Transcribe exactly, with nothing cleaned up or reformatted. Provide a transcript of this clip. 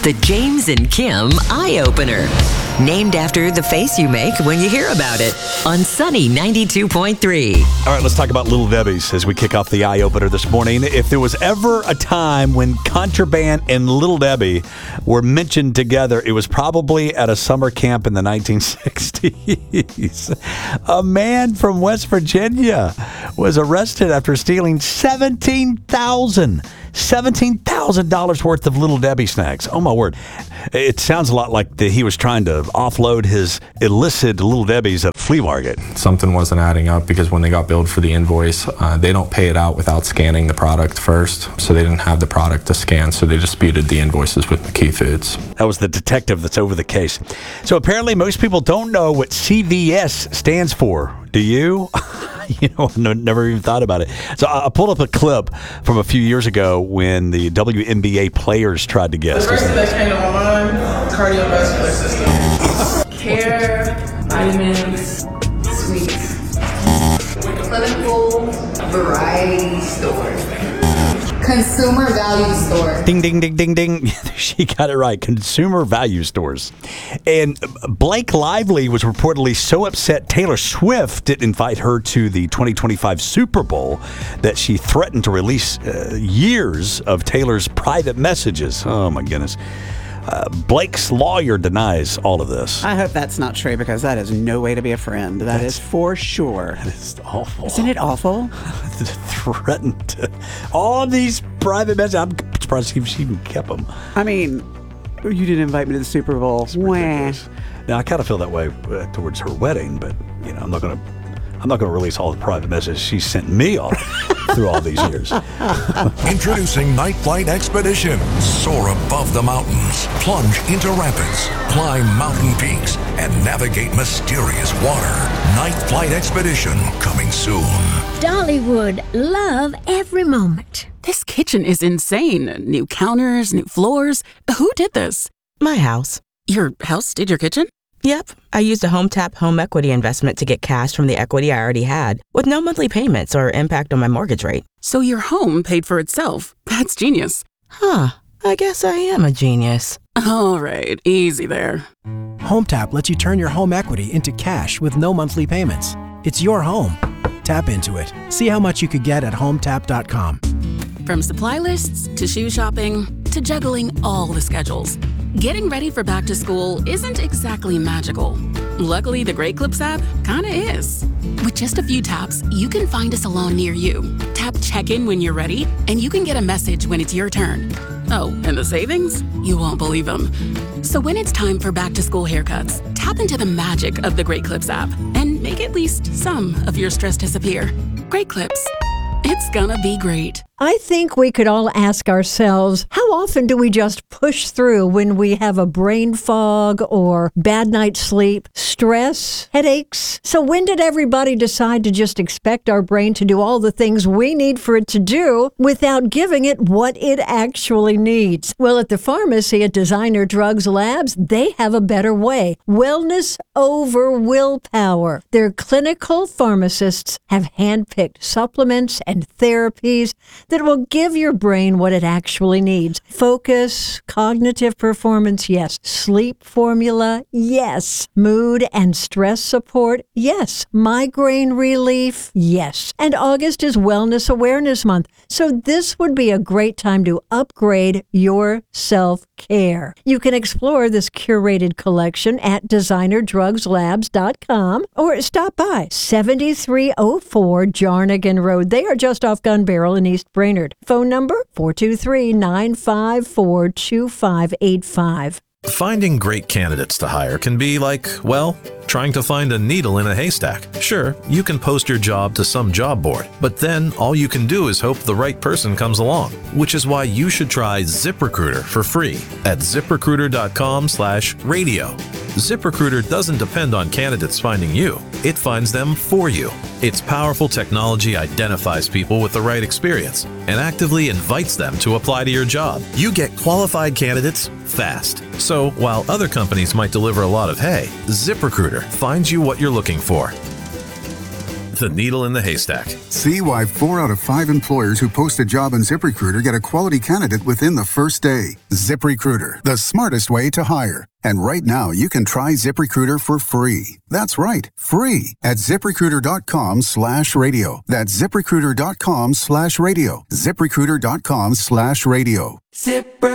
The James and Kim Eye Opener. Named after the face you make when you hear about it. On Sunny ninety-two point three. All right, let's talk about Little Debbie's as we kick off the Eye Opener this morning. If there was ever a time when Contraband and Little Debbie were mentioned together, it was probably at a summer camp in the nineteen sixties. A man from West Virginia was arrested after stealing seventeen thousand dollars. seventeen thousand dollars worth of Little Debbie snacks. Oh, my word. It sounds a lot like the, he was trying to offload his illicit Little Debbie's at a flea market. Something wasn't adding up because when they got billed for the invoice, uh, they don't pay it out without scanning the product first. So they didn't have the product to scan, so they disputed the invoices with McKee Foods. That was the detective that's over the case. So apparently most people don't know what C V S stands for. Do you? You know, I never even thought about it. So I pulled up a clip from a few years ago when the W N B A players tried to guess. The first thing that came to my mind, cardiovascular system. Care, vitamins, sweets. Clinical variety store. Consumer value store. Ding, ding, ding, ding, ding. She got it right. Consumer value stores. And Blake Lively was reportedly so upset Taylor Swift didn't invite her to the twenty twenty-five Super Bowl that she threatened to release uh, years of Taylor's private messages. Oh, my goodness. Uh, Blake's lawyer denies all of this. I hope that's not true because that is no way to be a friend. That that's, is for sure. That is awful. Isn't it awful? Threatened to, all of these private messages. I'm surprised she even kept them. I mean, you didn't invite me to the Super Bowl. Wah. Now I kind of feel that way uh, towards her wedding, but you know, I'm not going to. I'm not going to release all the private messages she sent me all through all these years. Introducing Night Flight Expedition. Soar above the mountains, plunge into rapids, climb mountain peaks, and navigate mysterious water. Night Flight Expedition coming soon. Dollywood, love every moment. This kitchen is insane. New counters, new floors. Who did this? My house. Your house did your kitchen? Yep. I used a HomeTap home equity investment to get cash from the equity I already had, with no monthly payments or impact on my mortgage rate. So your home paid for itself. That's genius. Huh. I guess I am a genius. All right. Easy there. HomeTap lets you turn your home equity into cash with no monthly payments. It's your home. Tap into it. See how much you could get at home tap dot com. From supply lists to shoe shopping to juggling all the schedules, getting ready for back to school isn't exactly magical. Luckily, the Great Clips app kinda is. With just a few taps, you can find a salon near you. Tap check-in when you're ready, and you can get a message when it's your turn. Oh, and the savings? You won't believe them. So when it's time for back to school haircuts, tap into the magic of the Great Clips app and make at least some of your stress disappear. Great Clips. It's gonna be great. I think we could all ask ourselves, how often do we just push through when we have a brain fog or bad night's sleep, stress, headaches? So when did everybody decide to just expect our brain to do all the things we need for it to do without giving it what it actually needs? Well, at the pharmacy at Designer Drugs Labs, they have a better way. Wellness over willpower. Their clinical pharmacists have handpicked supplements and therapies that will give your brain what it actually needs. Focus, cognitive performance, yes. Sleep formula, yes. Mood and stress support, yes. Migraine relief, yes. And August is Wellness Awareness Month, so this would be a great time to upgrade your self-care. You can explore this curated collection at designer drugs labs dot com or stop by seventy-three oh four Jarnigan Road. They are just off Gun Barrel in East Brainerd. Phone number four two three, nine five four, two five eight five. Finding great candidates to hire can be like, well, trying to find a needle in a haystack. Sure, you can post your job to some job board, but then all you can do is hope the right person comes along, which is why you should try ZipRecruiter for free at ziprecruiter.com slash radio. ZipRecruiter doesn't depend on candidates finding you. It finds them for you. Its powerful technology identifies people with the right experience and actively invites them to apply to your job. You get qualified candidates fast. So while other companies might deliver a lot of hay, ZipRecruiter finds you what you're looking for. The needle in the haystack. See why four out of five employers who post a job on ZipRecruiter get a quality candidate within the first day. ZipRecruiter, the smartest way to hire. And right now, you can try ZipRecruiter for free. That's right, free at ZipRecruiter.com slash radio. That's ZipRecruiter.com slash radio. ZipRecruiter.com slash radio. Zipper.